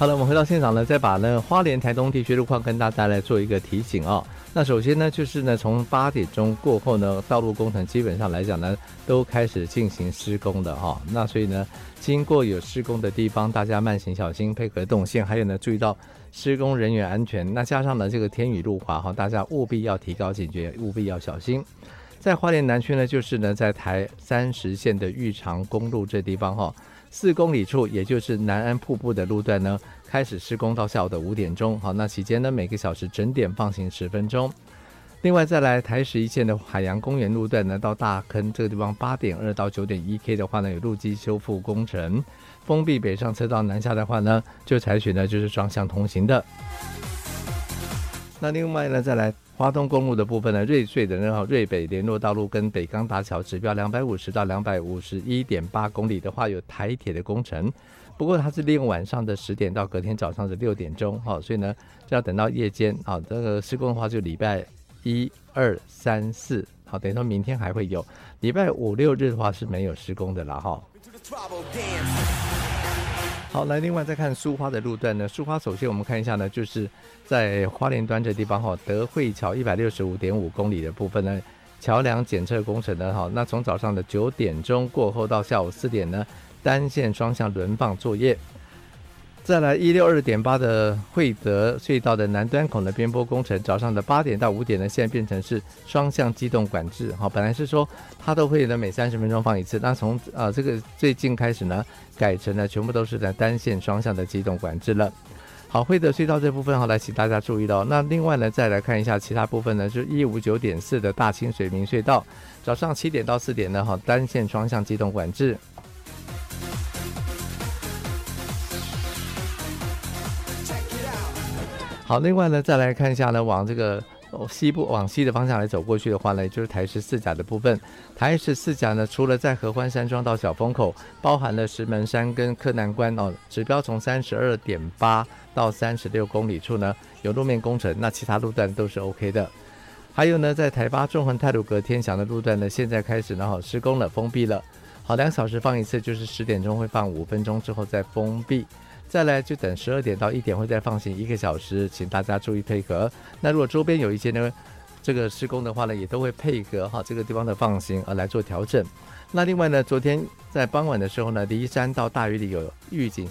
好了，我们回到现场呢，再把呢花莲、台东地区路况跟大家来做一个提醒哦。那首先呢，就是呢从8点钟过后呢，道路工程基本上来讲呢，都开始进行施工的哈。那所以呢，经过有施工的地方，大家慢行小心，配合动线，还有呢注意到施工人员安全。那加上呢这个天雨路滑哈，大家务必要提高警觉，务必要小心。在花莲南区呢，就是呢在台30线的玉长公路这地方哈。4公里处，也就是南安瀑布的路段呢，开始施工到下午的5点钟。好，那期间呢，每个小时整点放行10分钟。另外再来台11线的海洋公园路段呢，到大坑这个地方8点2到9点1K 的话呢，有路基修复工程。封闭北上车道南下的话呢，就采取呢就是双向通行的。那另外呢，再来花东公路的部分呢，瑞穗的瑞北联络道路跟北港大桥指标250到251.8公里的话，有台铁的工程。不过它是利用晚上的10点到隔天早上的6点钟，所以呢，就要等到夜间这个施工的话，就礼拜1、2、3、4，等于说明天还会有。礼拜5、6日的话是没有施工的啦哈。好，来，另外再看苏花的路段呢。苏花首先我们看一下呢，就是在花莲端这地方德惠桥165.5公里的部分呢，桥梁检测工程呢，那从早上的9点钟过后到下午4点呢，单线双向轮放作业。再来162.8的惠德隧道的南端口的边坡工程，早上的8点到5点呢，现在变成是双向机动管制。本来是说它都会呢每30分钟放一次，那从这个最近开始呢，改成了全部都是在单线双向的机动管制了。好，惠德隧道这部分来请大家注意到。那另外呢，再来看一下其他部分呢，就是159.4的大清水明隧道，早上7点到4点呢，单线双向机动管制。好，另外呢，再来看一下呢，往这个往西的方向来走过去的话呢，就是台14甲的部分。台14甲呢，除了在合欢山庄到小风口，包含了石门山跟柯南关指标从32.8到36公里处呢有路面工程，那其他路段都是 OK 的。还有呢，在台8纵横太鲁阁天祥的路段呢，现在开始呢施工了，封闭了。好，2小时放一次，就是10点钟会放5分钟之后再封闭。再来就等12点到1点会再放行1个小时，请大家注意配合。那如果周边有一些呢这个施工的话呢，也都会配合这个地方的放行来做调整。那另外呢，昨天在傍晚的时候呢，梨山到大屿里有预警